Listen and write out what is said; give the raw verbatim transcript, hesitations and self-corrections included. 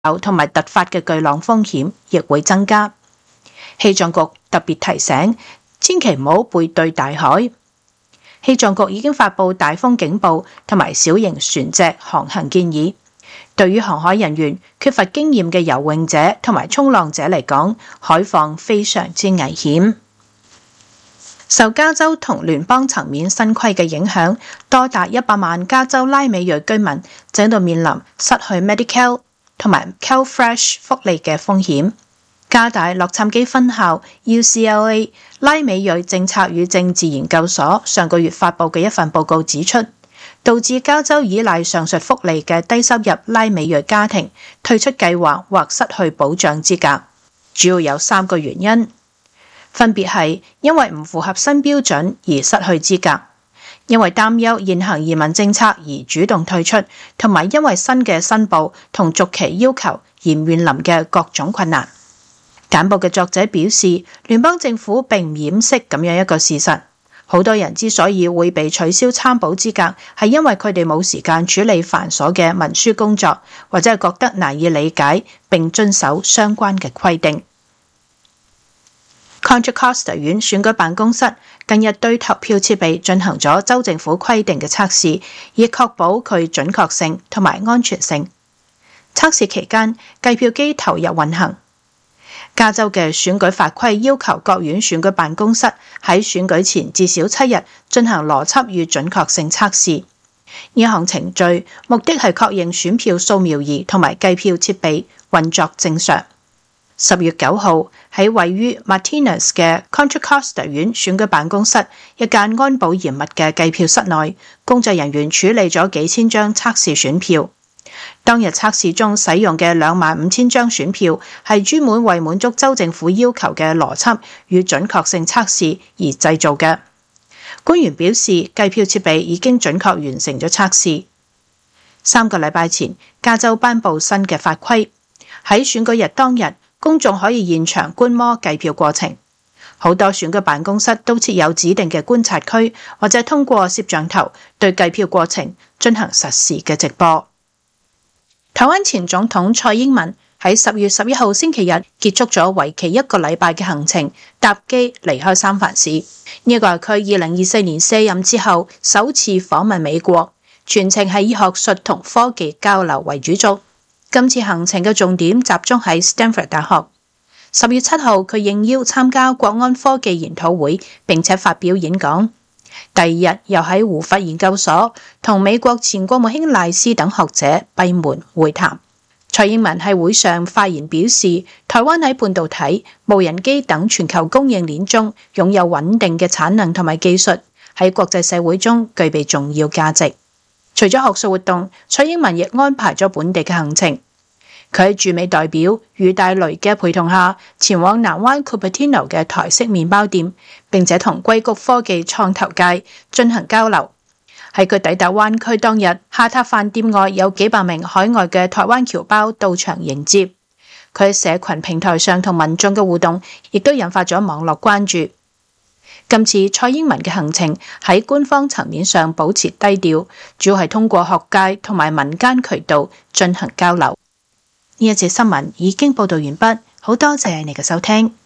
同埋突發嘅巨浪風險亦會增加。氣象局特別提醒，千祈唔好背對大海。氣象局已經發布大風警報同埋小型船隻航行建議。對於航海人員、缺乏經驗嘅游泳者同埋衝浪者嚟講，海況非常之危險。受加州同聯邦層面新規嘅影響，多達一百萬加州拉美裔居民正喺度面臨失去 Medi-Cal 同埋 CalFresh 福利嘅風險。加大洛杉磯分校 U C L A 拉美裔政策與政治研究所上個月發布嘅一份報告指出，導致加州依賴上述福利嘅低收入拉美裔家庭退出計劃或失去保障資格，主要有三個原因，分別係因為唔符合新標準而失去資格，因為擔憂現行移民政策而主動退出，同埋因為新嘅申報同續期要求而面臨嘅各種困難。簡報嘅作者表示，聯邦政府並唔掩飾咁樣一個事實，好多人之所以會被取消參保資格，係因為佢哋冇時間處理繁瑣嘅文書工作，或者係覺得難以理解並遵守相關嘅規定。Contra Costa 縣選舉辦公室近日對投票設備進行咗州政府規定嘅測試，以確保佢準確性同埋安全性。測試期間，計票機投入運行。加州嘅選舉法規要求各縣選舉辦公室喺選舉前至少七日進行邏輯與準確性測試。呢項程序目的係確認選票掃描儀同埋計票設備運作正常。十月九號喺位於 Martinez 嘅 Contra Costa 縣選舉辦公室一間安保嚴密嘅計票室內，工作人員處理咗幾千張測試選票。當日測試中使用嘅兩萬五千張選票係專門為滿足州政府要求嘅邏輯與準確性測試而製造嘅。官員表示，計票設備已經準確完成咗測試。三個禮拜前，加州頒布新嘅法規，喺選舉日當日，公眾可以現場觀摩計票過程。好多選舉辦公室都設有指定嘅觀察區，或者通過攝像頭對計票過程進行實時嘅直播。台灣前總統蔡英文喺十月十一號星期日結束咗為期一個禮拜嘅行程，搭機離開三藩市。呢個係佢二零二四年卸任之後首次訪問美國，全程係以學術同科技交流為主軸。今次行程嘅重點集中喺 Stanford 大學。十月七號佢應邀參加國安科技研討會，並且發表演講。第二日又喺胡佛研究所同美國前國務卿賴斯等學者閉門會談。蔡英文喺會上發言表示，台灣喺半導體、無人機等全球供應鏈中擁有穩定嘅產能同埋技術，喺國際社會中具備重要價值。除咗學術活動，蔡英文亦安排咗本地嘅行程。佢喺駐美代表余大雷嘅陪同下，前往南灣 Cupertino 嘅台式麵包店，並且同硅谷科技創投界進行交流。喺佢抵達灣區當日，下榻飯店外有幾百名海外嘅台灣僑胞到場迎接。佢喺社群平台上同民眾嘅互動，亦都引發咗網絡關注。今次蔡英文嘅行程喺官方層面上保持低調，主要係通過學界同埋民間渠道進行交流。呢一節新聞已經報道完畢，好多謝你嘅收聽。